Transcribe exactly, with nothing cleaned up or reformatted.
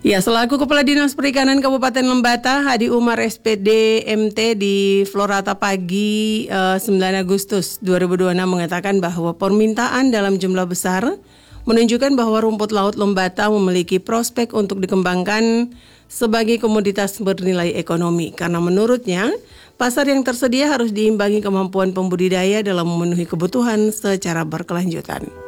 Ya, selaku Kepala Dinas Perikanan Kabupaten Lembata, Hadi Umar S P D M T di Florata Pagi eh, sembilan Agustus dua ribu dua puluh enam mengatakan bahwa permintaan dalam jumlah besar menunjukkan bahwa rumput laut Lembata memiliki prospek untuk dikembangkan sebagai komoditas bernilai ekonomi. Karena menurutnya, pasar yang tersedia harus diimbangi kemampuan pembudidaya dalam memenuhi kebutuhan secara berkelanjutan.